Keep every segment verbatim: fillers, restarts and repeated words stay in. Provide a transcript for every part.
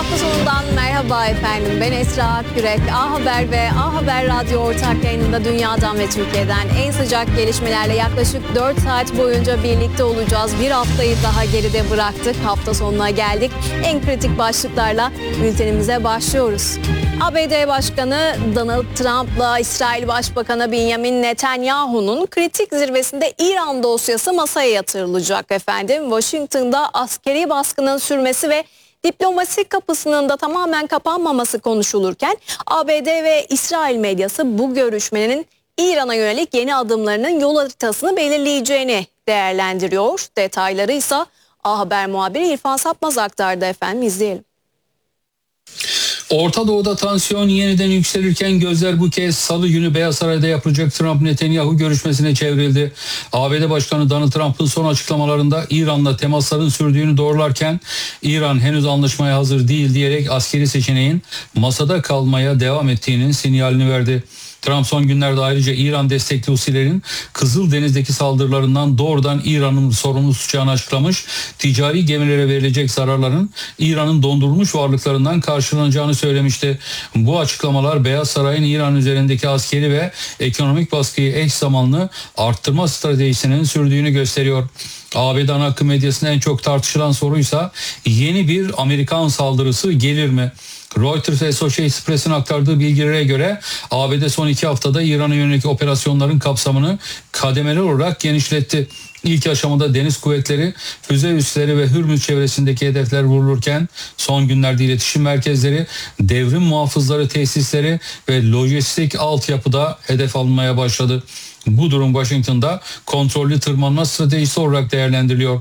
hafta sonundan merhaba efendim. Ben Esra Akgürek. A Haber ve A Haber Radyo ortak yayınında dünyadan ve Türkiye'den en sıcak gelişmelerle yaklaşık dört saat boyunca birlikte olacağız. Bir haftayı daha geride bıraktık. Hafta sonuna geldik. En kritik başlıklarla bültenimize başlıyoruz. A B D Başkanı Donald Trump'la İsrail Başbakanı Benjamin Netanyahu'nun kritik zirvesinde İran dosyası masaya yatırılacak efendim. Washington'da askeri baskının sürmesi ve diplomasi kapısının da tamamen kapanmaması konuşulurken A B D ve İsrail medyası bu görüşmenin İran'a yönelik yeni adımlarının yol haritasını belirleyeceğini değerlendiriyor. Detayları ise A Haber muhabiri İrfan Sapmaz aktardı efendim, izleyelim. Orta Doğu'da tansiyon yeniden yükselirken gözler bu kez Salı günü Beyaz Saray'da yapılacak Trump-Netanyahu görüşmesine çevrildi. A B D Başkanı Donald Trump'ın son açıklamalarında İran'la temasların sürdüğünü doğrularken İran henüz anlaşmaya hazır değil diyerek askeri seçeneğin masada kalmaya devam ettiğinin sinyalini verdi. Trump son günlerde ayrıca İran destekli Husilerin Kızıldeniz'deki saldırılarından doğrudan İran'ın sorumlu tutacağını açıklamış. Ticari gemilere verilecek zararların İran'ın dondurulmuş varlıklarından karşılanacağını söylemişti. Bu açıklamalar Beyaz Saray'ın İran üzerindeki askeri ve ekonomik baskıyı eş zamanlı arttırma stratejisinin sürdüğünü gösteriyor. A B D ana akım medyasında en çok tartışılan soruysa yeni bir Amerikan saldırısı gelir mi? Reuters ve Associated Press'in aktardığı bilgilere göre A B D son iki haftada İran'a yönelik operasyonların kapsamını kademeli olarak genişletti. İlk aşamada deniz kuvvetleri, füze üsleri ve Hürmüz çevresindeki hedefler vurulurken son günlerde iletişim merkezleri, devrim muhafızları tesisleri ve lojistik altyapıda hedef alınmaya başladı. Bu durum Washington'da kontrollü tırmanma stratejisi olarak değerlendiriliyor.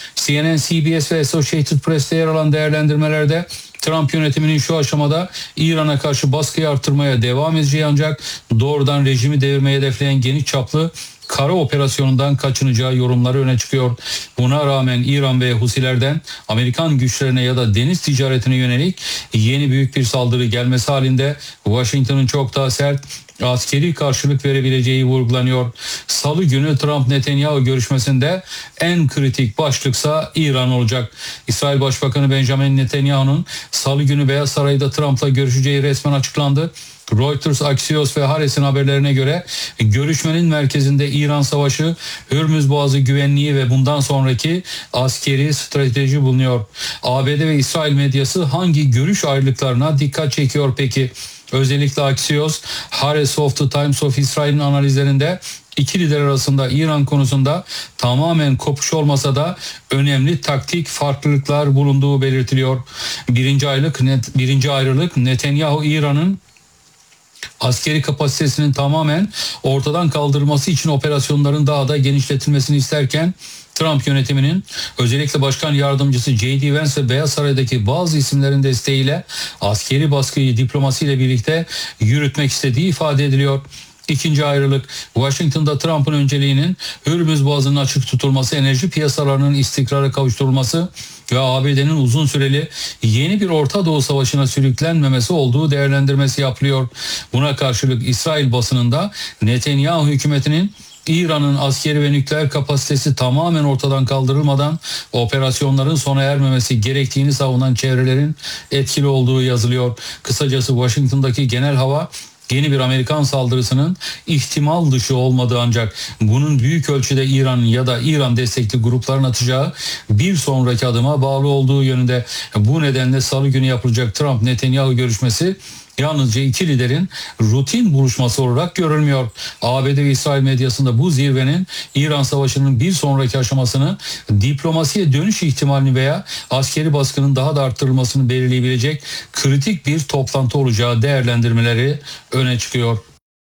C N N, C B S ve Associated Press'te yer alan değerlendirmelerde Trump yönetiminin şu aşamada İran'a karşı baskıyı artırmaya devam edeceği ancak doğrudan rejimi devirmeye hedefleyen geniş çaplı kara operasyonundan kaçınacağı yorumları öne çıkıyor. Buna rağmen İran ve Husilerden Amerikan güçlerine ya da deniz ticaretine yönelik yeni büyük bir saldırı gelmesi halinde Washington'ın çok daha sert askeri karşılık verebileceği vurgulanıyor. Salı günü Trump-Netanyahu görüşmesinde en kritik başlıksa İran olacak. İsrail Başbakanı Benjamin Netanyahu'nun Salı günü Beyaz Saray'da Trump'la görüşeceği resmen açıklandı. Reuters, Axios ve Haaretz'in haberlerine göre görüşmenin merkezinde İran Savaşı, Hürmüz Boğazı güvenliği ve bundan sonraki askeri strateji bulunuyor. A B D ve İsrail medyası hangi görüş ayrılıklarına dikkat çekiyor peki? Özellikle Axios, Haaretz of the Times of Israel'in analizlerinde İki lider arasında İran konusunda tamamen kopuş olmasa da önemli taktik farklılıklar bulunduğu belirtiliyor. Birinci ayrılık, net, birinci ayrılık Netanyahu İran'ın askeri kapasitesinin tamamen ortadan kaldırılması için operasyonların daha da genişletilmesini isterken Trump yönetiminin özellikle Başkan Yardımcısı J D Vance ve Beyaz Saray'daki bazı isimlerin desteğiyle askeri baskıyı diplomasiyle birlikte yürütmek istediği ifade ediliyor. İkinci ayrılık Washington'da Trump'ın önceliğinin Hürmüz Boğazı'nın açık tutulması, enerji piyasalarının istikrara kavuşturulması ve A B D'nin uzun süreli yeni bir Orta Doğu Savaşı'na sürüklenmemesi olduğu değerlendirmesi yapılıyor. Buna karşılık İsrail basınında Netanyahu hükümetinin İran'ın askeri ve nükleer kapasitesi tamamen ortadan kaldırılmadan operasyonların sona ermemesi gerektiğini savunan çevrelerin etkili olduğu yazılıyor. Kısacası Washington'daki genel hava yeni bir Amerikan saldırısının ihtimal dışı olmadığı ancak bunun büyük ölçüde İran ya da İran destekli grupların atacağı bir sonraki adıma bağlı olduğu yönünde. Bu nedenle Salı günü yapılacak Trump-Netanyahu görüşmesi yalnızca iki liderin rutin buluşması olarak görülmüyor. A B D ve İsrail medyasında bu zirvenin İran Savaşı'nın bir sonraki aşamasını diplomasiye dönüş ihtimalini veya askeri baskının daha da arttırılmasını belirleyebilecek kritik bir toplantı olacağı değerlendirmeleri öne çıkıyor.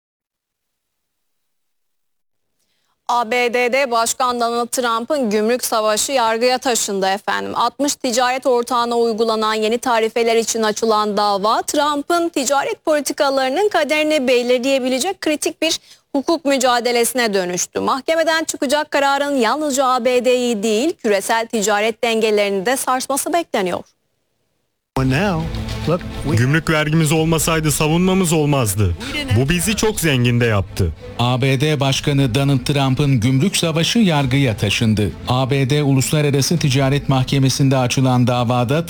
A B D'de Başkan Donald Trump'ın gümrük savaşı yargıya taşındı efendim. altmış ticaret ortağına uygulanan yeni tarifeler için açılan dava Trump'ın ticaret politikalarının kaderini belirleyebilecek kritik bir hukuk mücadelesine dönüştü. Mahkemeden çıkacak kararın yalnızca A B D'yi değil, küresel ticaret dengelerini de sarsması bekleniyor. Gümrük vergimiz olmasaydı savunmamız olmazdı. Bu bizi çok zengin de yaptı. A B D Başkanı Donald Trump'ın gümrük savaşı yargıya taşındı. A B D Uluslararası Ticaret Mahkemesi'nde açılan davada